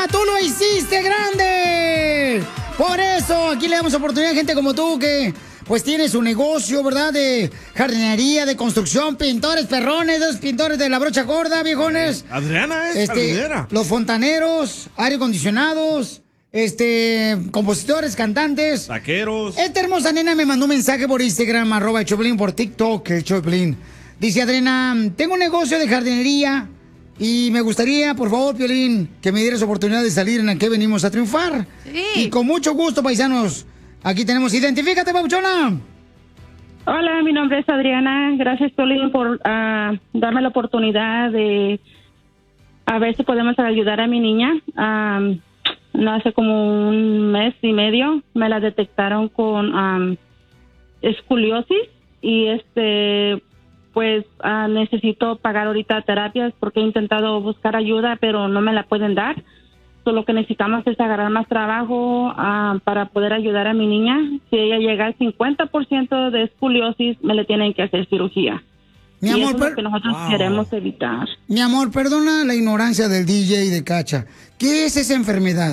tú lo hiciste grande. Por eso aquí le damos oportunidad a gente como tú que pues tiene su negocio, ¿verdad? De jardinería, de construcción, pintores perrones, esos pintores de la brocha gorda, viejones. Adriana es jardinera. Los fontaneros, aire acondicionados, compositores, cantantes. Taqueros. Esta hermosa nena me mandó un mensaje por Instagram, @ Choplin, por TikTok, el Choplin. Dice, Adriana, tengo un negocio de jardinería y me gustaría, por favor, Piolín, que me dieras oportunidad de salir en el que venimos a triunfar. Sí. Y con mucho gusto, paisanos. Aquí tenemos, identifícate, papuchona. Hola, mi nombre es Adriana. Gracias, Piolín, por darme la oportunidad de a ver si podemos ayudar a mi niña. No hace como un mes y medio me la detectaron con escoliosis y pues necesito pagar ahorita terapias porque he intentado buscar ayuda pero no me la pueden dar. Lo que necesitamos es agarrar más trabajo para poder ayudar a mi niña. Si ella llega al 50% de escoliosis, me le tienen que hacer cirugía. Mi y amor, eso es lo que nosotros queremos evitar. Mi amor, perdona la ignorancia del DJ y de Cacha. ¿Qué es esa enfermedad?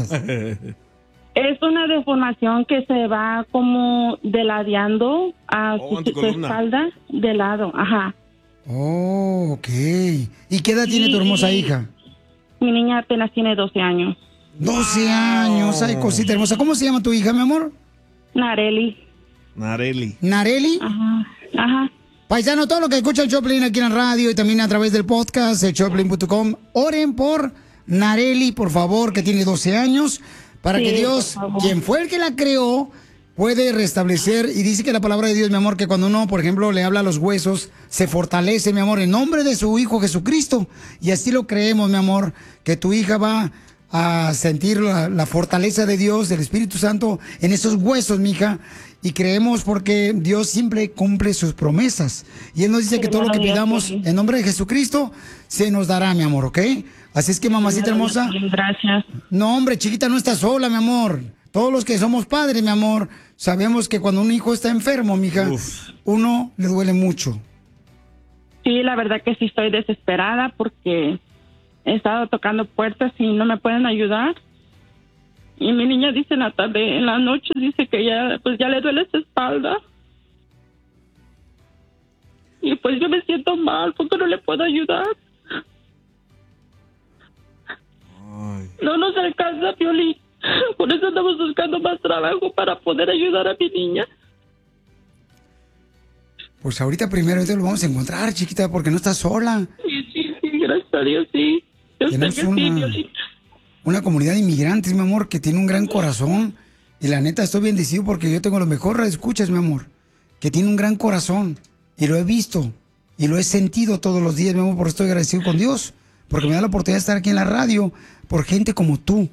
Es una deformación que se va como deladeando a su espalda de lado. Ajá. Oh, ok. ¿Y qué edad tiene tu hermosa hija? Mi niña apenas tiene 12 años. 12 años, ay, cosita hermosa. ¿Cómo se llama tu hija, mi amor? Nareli. ¿Nareli? Ajá. Paisano, todo lo que escucha el Choplin aquí en la radio y también a través del podcast, el choplin.com, oren por Nareli, por favor, que tiene 12 años, para que Dios, quien fue el que la creó, puede restablecer. Y dice que la palabra de Dios, mi amor, que cuando uno, por ejemplo, le habla a los huesos, se fortalece, mi amor, en nombre de su Hijo Jesucristo. Y así lo creemos, mi amor, que tu hija va a sentir la fortaleza de Dios, del Espíritu Santo, en esos huesos, mija. Y creemos porque Dios siempre cumple sus promesas. Y Él nos dice que todo lo que pidamos en nombre de Jesucristo se nos dará, mi amor, ¿ok? Así es que, mamacita hermosa. Gracias. No, hombre, chiquita, no estás sola, mi amor. Todos los que somos padres, mi amor, sabemos que cuando un hijo está enfermo, mija, uno le duele mucho. Sí, la verdad que sí estoy desesperada porque he estado tocando puertas y no me pueden ayudar. Y mi niña dice en la noche, dice que ya le duele su espalda. Y pues yo me siento mal porque no le puedo ayudar. No nos alcanza, Piolín. Por eso estamos buscando más trabajo para poder ayudar a mi niña. Pues ahorita primero lo vamos a encontrar, chiquita, porque no estás sola. Sí, gracias a Dios, sí. Yo sé que sí, Piolín. Una comunidad de inmigrantes, mi amor, que tiene un gran corazón. Y la neta, estoy bendecido porque yo tengo lo mejor, escuchas, mi amor, que tiene un gran corazón. Y lo he visto. Y lo he sentido todos los días, mi amor, por eso estoy agradecido con Dios. Porque me da la oportunidad de estar aquí en la radio por gente como tú.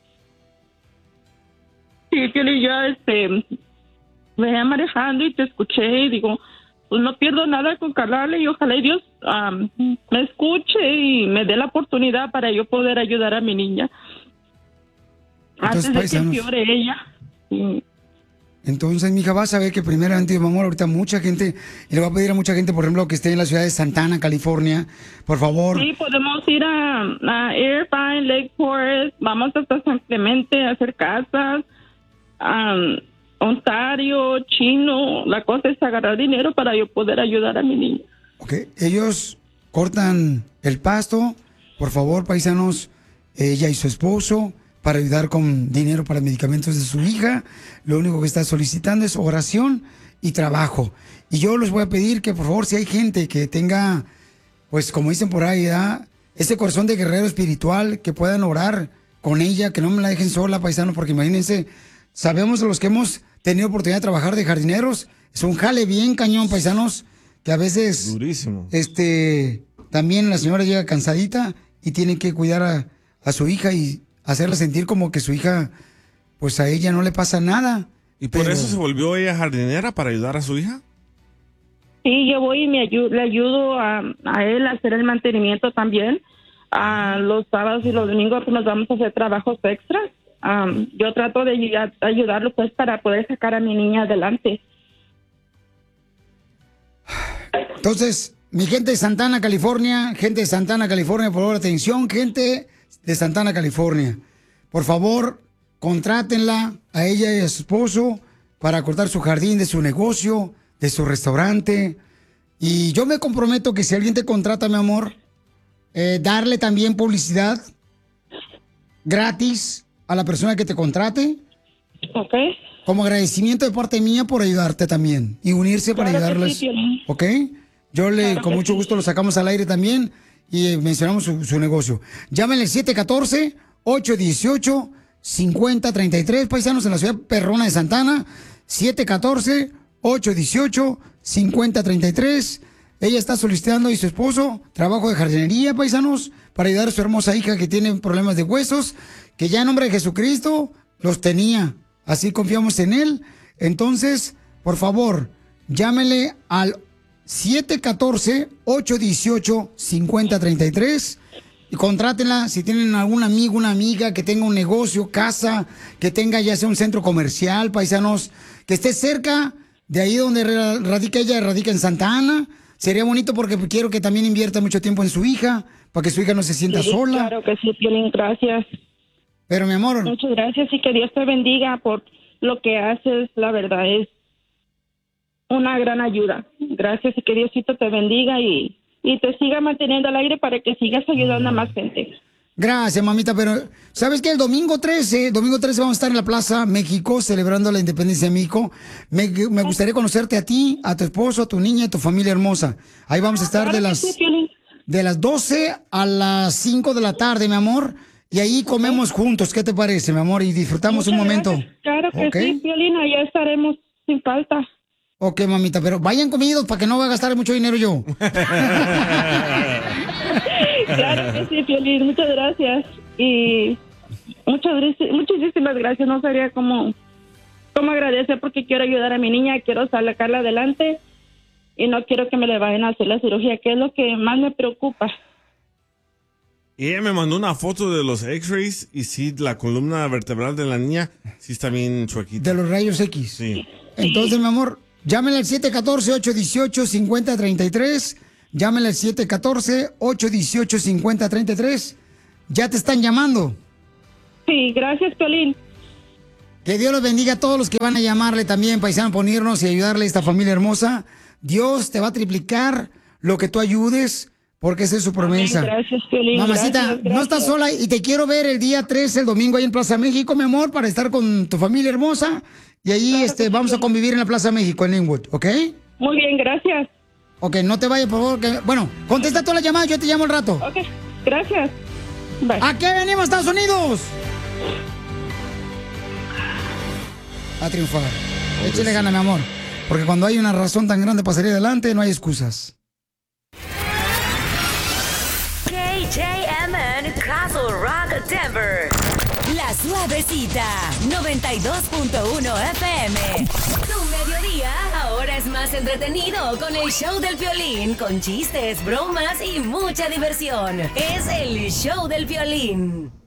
Sí, Piolín, ya venía manejando y te escuché y digo, pues no pierdo nada con Carla y ojalá y Dios me escuche y me dé la oportunidad para yo poder ayudar a mi niña. Entonces, antes de paisanos, que empeore ella. Sí. Entonces, mija, vas a ver que primeramente, mi amor, ahorita mucha gente, y le va a pedir a mucha gente, por ejemplo, que esté en la ciudad de Santana, California, por favor. Sí, podemos ir a Irvine, Lake Forest, vamos hasta San Clemente a hacer casas, Ontario, Chino. La cosa es agarrar dinero para yo poder ayudar a mi niña. Ok, ellos cortan el pasto, por favor, paisanos, ella y su esposo, para ayudar con dinero para medicamentos de su hija. Lo único que está solicitando es oración y trabajo. Y yo les voy a pedir que, por favor, si hay gente que tenga, pues como dicen por ahí, ¿verdad?, ese corazón de guerrero espiritual, que puedan orar con ella, que no me la dejen sola, paisanos, porque imagínense, sabemos los que hemos tenido oportunidad de trabajar de jardineros, es un jale bien cañón, paisanos, que a veces... Durísimo. También la señora llega cansadita y tiene que cuidar a su hija y hacerla sentir como que su hija, pues a ella no le pasa nada. ¿Y por eso se volvió ella jardinera, para ayudar a su hija? Sí, yo voy y le ayudo a él a hacer el mantenimiento también. Los sábados y los domingos pues, nos vamos a hacer trabajos extras. Yo trato de ayudarlo pues para poder sacar a mi niña adelante. Entonces, mi gente de Santana, California, por favor, atención, gente de Santana, California. por favor, contrátenla a ella y a su esposo para cortar su jardín de su negocio, de su restaurante. Y yo me comprometo que si alguien te contrata, mi amor, darle también publicidad gratis a la persona que te contrate. Ok. Como agradecimiento de parte mía por ayudarte también y unirse para ayudarles. Sí, ¿ok? Yo con mucho gusto lo sacamos al aire también y mencionamos su negocio. Llámenle 714-818-5033, paisanos, en la ciudad perrona de Santana. 714-818-5033. Ella está solicitando y su esposo trabajo de jardinería, paisanos, para ayudar a su hermosa hija que tiene problemas de huesos, que ya en nombre de Jesucristo los tenía. Así confiamos en él. Entonces, por favor, llámele al 714-818-5033 y contrátenla si tienen algún amigo, una amiga que tenga un negocio, casa, que tenga ya sea un centro comercial, paisanos, que esté cerca de ahí donde radica ella, radica en Santa Ana. Sería bonito porque quiero que también invierta mucho tiempo en su hija, para que su hija no se sienta sola. Claro que sí, Piolín, gracias. Pero, mi amor... Muchas gracias y que Dios te bendiga por lo que haces. La verdad es una gran ayuda. Gracias y que Diosito te bendiga y te siga manteniendo al aire para que sigas ayudando a más gente. Gracias, mamita, pero ¿sabes qué? El domingo 13 vamos a estar en la Plaza México celebrando la independencia de México. Me gustaría conocerte a ti, a tu esposo, a tu niña, a tu familia hermosa. Ahí vamos a estar de las 12 a las 5 de la tarde, mi amor. Y ahí comemos juntos, ¿qué te parece, mi amor? Y disfrutamos un momento. Gracias. Claro que sí, Piolín, ya estaremos sin falta. Ok, mamita, pero vayan comidos para que no va a gastar mucho dinero yo. Claro que sí, Piolín, muchas gracias. Y muchísimas gracias. No sabría cómo agradecer porque quiero ayudar a mi niña, quiero sacarla adelante y no quiero que me le vayan a hacer la cirugía, que es lo que más me preocupa. Y ella me mandó una foto de los X-rays y sí, la columna vertebral de la niña sí está bien chuequita. De los rayos X. Sí. Entonces, mi amor, llámenle al 714-818-5033. Llámenle al 714-818-5033. Ya te están llamando. Sí, gracias, Piolín. Que Dios los bendiga a todos los que van a llamarle también, paisano, por unirnos y ayudarle a esta familia hermosa. Dios te va a triplicar lo que tú ayudes, porque esa es su promesa. Gracias, Piolín. Mamacita, gracias. no estás sola y te quiero ver el día 13, el domingo, ahí en Plaza México, mi amor, para estar con tu familia hermosa. Y ahí vamos a convivir en la Plaza México, en Linwood, ¿ok? Muy bien, gracias. Ok, no te vayas, por favor. Bueno, contesta todas las llamadas, yo te llamo al rato. Ok, gracias. Bye. ¿A qué venimos, Estados Unidos? A triunfar. Échale gana, mi amor. Porque cuando hay una razón tan grande para salir adelante, no hay excusas. KJMN Castle Rock, Denver. La Suavecita, 92.1 FM. Tu mediodía ahora es más entretenido con el show del Piolín, con chistes, bromas y mucha diversión. Es el show del Piolín.